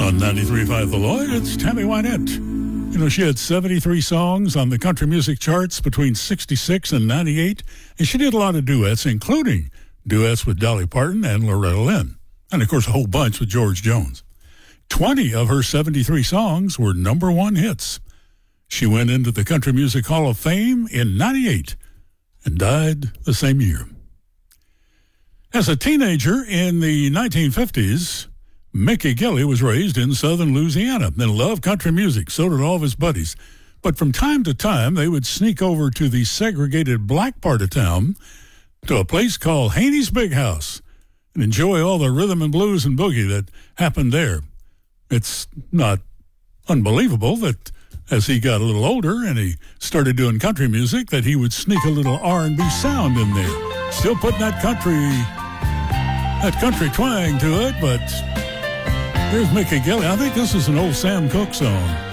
On 93.5 The Lloyd, it's Tammy Wynette. You know, she had 73 songs on the country music charts between 66 and 98, and she did a lot of duets, including duets with Dolly Parton and Loretta Lynn, and, of course, a whole bunch with George Jones. 20 of her 73 songs were number one hits. She went into the Country Music Hall of Fame in 98 and died the same year. As a teenager in the 1950s, Mickey Gilley was raised in southern Louisiana and loved country music. So did all of his buddies. But from time to time, they would sneak over to the segregated black part of town to a place called Haney's Big House and enjoy all the rhythm and blues and boogie that happened there. It's not unbelievable that as he got a little older and he started doing country music, that he would sneak a little R&B sound in there. Still putting that country twang to it, but here's Mickey Gilley. I think this is an old Sam Cooke song.